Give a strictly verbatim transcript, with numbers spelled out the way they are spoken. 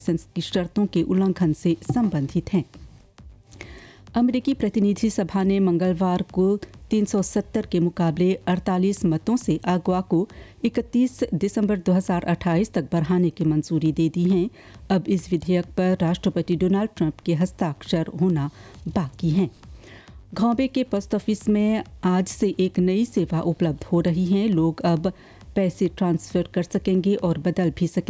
Licence की शर्तों के उल्लंघन से संबंधित हैं। अमेरिकी प्रतिनिधि सभा ने मंगलवार को तीन सौ सत्तर के मुकाबले अड़तालीस मतों से अगवा को इकतीस दिसंबर दो हज़ार अट्ठाईस तक बढ़ाने की मंजूरी दे दी है। अब इस विधेयक पर राष्ट्रपति डोनाल्ड ट्रंप के हस्ताक्षर होना बाकी हैं। घोंबे के पोस्ट ऑफिस में आज से एक नई सेवा उपलब्ध हो रही है। लोग अब पैसे ट्रांसफर कर सकेंगे और बदल भी सकेंगे।